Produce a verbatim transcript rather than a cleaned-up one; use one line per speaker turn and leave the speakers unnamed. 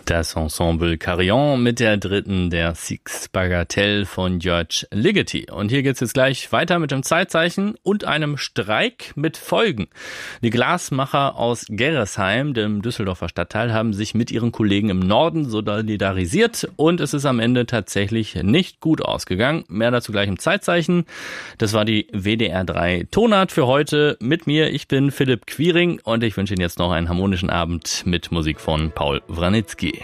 Das Ensemble Carillon mit der dritten der Six Bagatelle von George Ligeti. Und hier geht's jetzt gleich weiter mit dem Zeitzeichen und einem Streik mit Folgen. Die Glasmacher aus Gerresheim, dem Düsseldorfer Stadtteil, haben sich mit ihren Kollegen im Norden solidarisiert und es ist am Ende tatsächlich nicht gut ausgegangen. Mehr dazu gleich im Zeitzeichen. Das war die W D R drei Tonart für heute. Mit mir, ich bin Philipp Quiring und ich wünsche Ihnen jetzt noch einen harmonischen Abend mit Musik von Paul Wranitzky.